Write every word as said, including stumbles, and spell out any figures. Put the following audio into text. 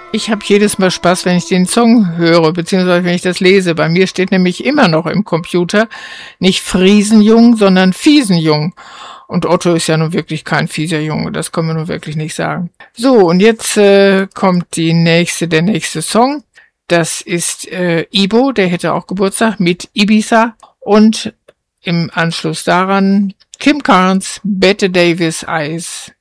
Ich habe jedes Mal Spaß, wenn ich den Song höre, beziehungsweise wenn ich das lese. Bei mir steht nämlich immer noch im Computer nicht Friesenjung, sondern Fiesenjung. Und Otto ist ja nun wirklich kein fieser Junge, das kann man nun wirklich nicht sagen. So, und jetzt äh, kommt die nächste, der nächste Song. Das ist äh, Ibo, der hätte auch Geburtstag, mit Ibiza. Und im Anschluss daran Kim Carnes, Bette Davis, Eyes.